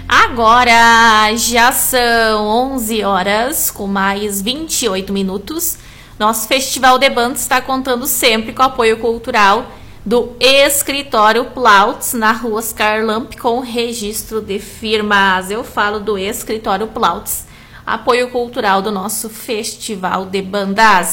Agora já são 11 horas com mais 28 minutos. Nosso Festival de Bandas está contando sempre com o apoio cultural do Escritório Plautz, na rua Oscar Lamp, com registro de firmas. Eu falo do Escritório Plautz, apoio cultural do nosso Festival de Bandas.